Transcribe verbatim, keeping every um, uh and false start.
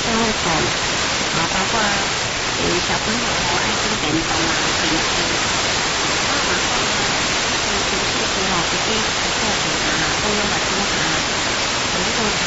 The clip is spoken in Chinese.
生活中，啊，包括呃小朋友哦爱听电动啊、电视，啊，然后呢，呃，平时时候自己做做事啊，都用来听啊，有一种